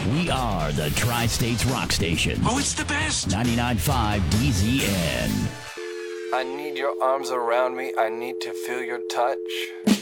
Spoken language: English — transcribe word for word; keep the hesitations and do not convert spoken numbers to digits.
We are the Tri-States Rock Station. Oh, it's the best! ninety-nine point five D Z N. I need your arms around me. I need to feel your touch.